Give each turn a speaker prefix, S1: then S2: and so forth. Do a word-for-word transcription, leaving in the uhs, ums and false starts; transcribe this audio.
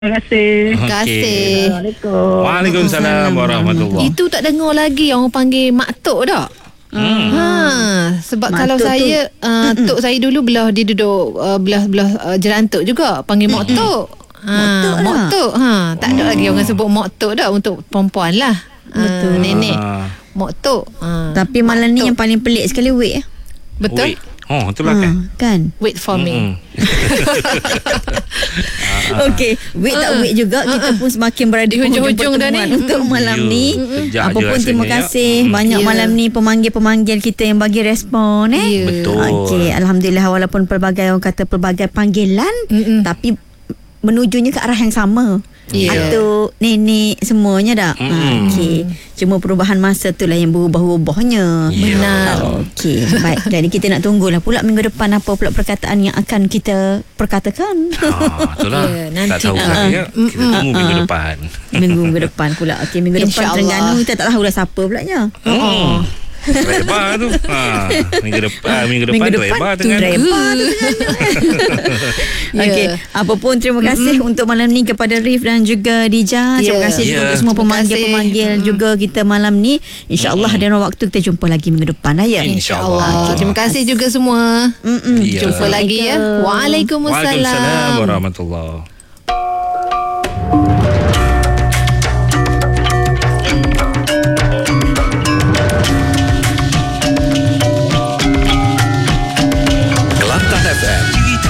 S1: Terima kasih.
S2: Terima kasih.
S1: Assalamualaikum.
S3: Waalaikumsalam warahmatullahi.
S2: Itu tak dengar lagi orang panggil mak tok tak?
S3: Hmm.
S2: Ha, sebab
S1: Mak
S2: kalau
S1: tok tu-
S2: saya uh, tok saya dulu belah dia duduk uh, belah-belah uh, jerantuk juga panggil mak tok. Ha,
S1: Mak tok
S2: mak
S1: lah.
S2: tok. Ha, tak ada lagi orang sebut mak tok dah untuk perempuan lah.
S1: Betul.
S2: Uh, nenek.
S3: Ah.
S2: Mak tok. Ha.
S1: Tapi malam ni yang paling pelik sekali wait.
S2: Betul?
S3: Wait. Oh, itulah kan.
S1: Ha, kan?
S2: Wait for me.
S3: Mm-mm.
S1: Okey, wait tak wait juga kita pun semakin berada
S2: Di hujung-hujung dah ni.
S1: untuk malam
S3: Ya,
S1: ni.
S3: kejap
S1: Apa
S3: je
S1: pun terima
S3: rasanya, ya.
S1: kasih
S3: Mm.
S1: banyak
S2: Ya.
S1: malam ni pemanggil-pemanggil kita yang bagi respon eh.
S2: Ya.
S3: Betul.
S1: Okey, alhamdulillah walaupun pelbagai orang kata pelbagai panggilan
S2: Mm-mm.
S1: tapi menujunya ke arah yang sama.
S2: Ya.
S1: Atuk, nenek semuanya dah. Ha,
S3: Mm-mm.
S1: okey. Cuma perubahan masa tu lah yang berubah-ubahnya.
S3: Ya.
S2: Benar.
S1: Okey, baik. Jadi kita nak tunggulah pula minggu depan apa pula perkataan yang akan kita perkatakan.
S3: Ah, itulah.
S2: Ya, nanti
S3: tak tahu
S2: nak-
S3: saya. Kita tunggu minggu depan.
S1: Minggu-minggu depan pula. Okey, minggu depan
S2: InsyaAllah.
S1: Terengganu kita tak tahu dah siapa pula nya.
S3: Oh. Reba tu. Ha, minggu depan, minggu depan,
S1: Minggu depan
S3: Reba
S1: tu
S3: dengan
S1: Reba tu
S2: Ya.
S1: Okey, apa pun terima kasih mm-hmm. untuk malam ni kepada Rif dan juga Dija. Terima
S2: Ya.
S1: kasih juga
S3: Ya.
S1: untuk semua
S2: Terima
S1: pemanggil-pemanggil
S2: kasih.
S1: juga kita malam ni. InsyaAllah
S3: Mm-mm.
S1: ada waktu kita jumpa lagi minggu depan lah ya.
S3: InsyaAllah.
S2: InsyaAllah. Terima kasih juga semua.
S1: Mm-mm.
S3: Ya.
S2: Jumpa lagi ya. Waalaikumsalam.
S3: Waalaikumsalam warahmatullahi.